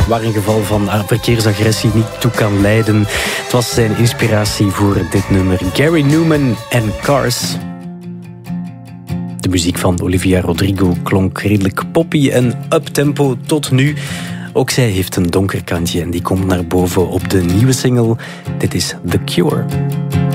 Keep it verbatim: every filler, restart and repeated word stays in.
waar een geval van verkeersagressie niet toe kan leiden. Het was zijn inspiratie voor dit nummer. Gary Numan en Cars. De muziek van Olivia Rodrigo klonk redelijk poppy en uptempo tot nu. Ook zij heeft een donker kantje en die komt naar boven op de nieuwe single. Dit is The Cure.